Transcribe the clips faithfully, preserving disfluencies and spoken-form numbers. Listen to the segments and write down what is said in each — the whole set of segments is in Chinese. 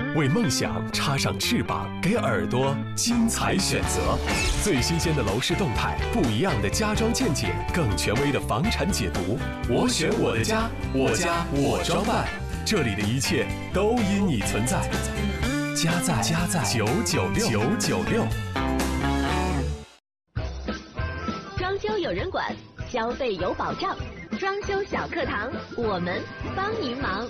为梦想插上翅膀，给耳朵精彩选择。最新鲜的楼市动态，不一样的家装见解，更权威的房产解读。我选我的家，我家我装扮，这里的一切都因你存在。家在家在九九六九九六。 装修有人管，消费有保障。装修小课堂，我们帮您忙。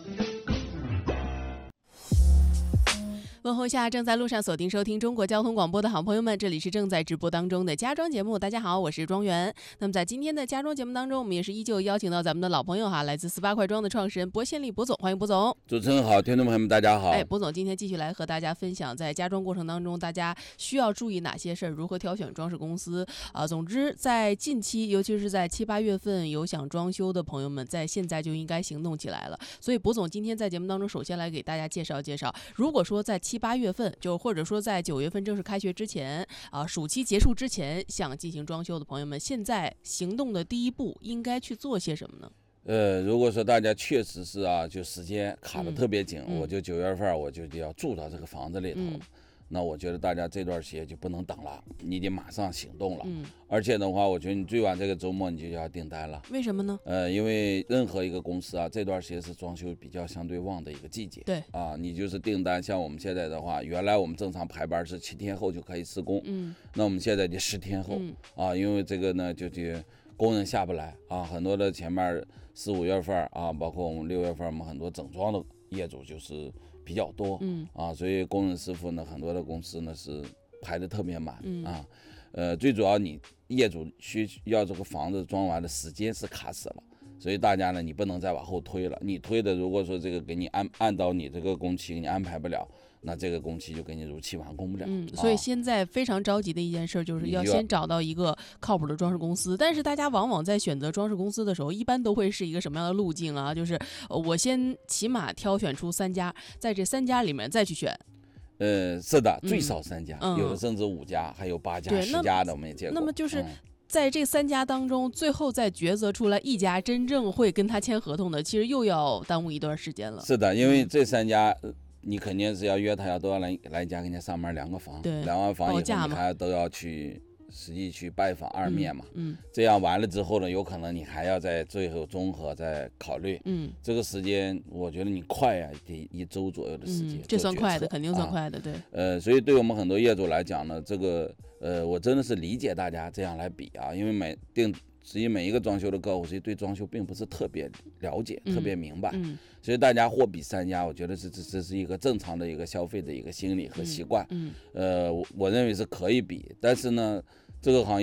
问候下正在路上锁定收听中国交通广播的好朋友们，这里是正在直播当中的家装节目。大家好，我是庄园。那么在今天的家装节目当中，我们也是依旧邀请到咱们的老朋友哈，来自四八快装的创始人薄宪利薄总，欢迎薄总。 主持人好，听众朋友们大家好。 哎，薄总今天继续来和大家分享，在家装过程当中，大家需要注意哪些事儿，如何挑选装饰公司啊、呃。总之，在近期，尤其是在七八月份有想装修的朋友们，在现在就应该行动起来了。所以薄总今天在节目当中，首先来给大家介绍介绍，如果说在七八月份就或者说在九月份正式开学之前啊、呃，暑期结束之前想进行装修的朋友们，现在行动的第一步应该去做些什么呢？ 呃，如果说大家确实是啊，就时间卡得特别紧， 嗯、 我就九月份我就要住到这个房子里头。嗯，那我觉得大家这段时间就不能等了，你得马上行动了。嗯，而且的话，我觉得你最晚这个周末你就要订单了。 为什么呢？ 呃，因为任何一个公司啊，这段时间是装修比较相对旺的一个季节。 对啊，你就是订单，像我们现在的话，原来我们正常排班是七天后就可以施工。嗯，那我们现在就十天后。嗯、啊，因为这个呢，就就工人下不来啊，很多的前面四五月份啊，包括我们六月份，我们很多整装的业主就是比较多，嗯啊，所以工人师傅呢，很多的公司呢是排得特别满、嗯、啊，呃，最主要你业主需要这个房子装完的时间是卡死了，所以大家呢，你不能再往后推了，你推的如果说这个给你按按照你这个工期给你安排不了，那这个工期就给你如期完工不了。 嗯，所以现在非常着急的一件事就是要先找到一个靠谱的装饰公司。但是大家往往在选择装饰公司的时候，一般都会是一个什么样的路径啊？就是我先起码挑选出三家，在这三家里面再去选。 呃，是的，最少三家，嗯、有的甚至五家，还有八家、十家的我们也见过。 那么就是。嗯在这三家当中，最后再抉择出来一家真正会跟他签合同的，其实又要耽误一段时间了。 是的，因为这三家，你肯定是要约他，要都要来来家跟人家上门量个房，量完房以后你还都要去实际去拜访二面嘛。嗯，嗯这样完了之后呢，有可能你还要在最后综合再考虑。嗯，这个时间我觉得你快呀、啊，得一周左右的时间、嗯， 这算快的，肯定算快的，对。 呃，所以对我们很多业主来讲呢，这个。呃，我真的是理解大家这样来比啊，因为每定实际每一个装修的客户，实际对装修并不是特别了解、嗯、特别明白，嗯，所以大家货比三家，我觉得这这这是一个正常的一个消费的一个心理和习惯，嗯，嗯呃我，我认为是可以比，但是呢，这个行业。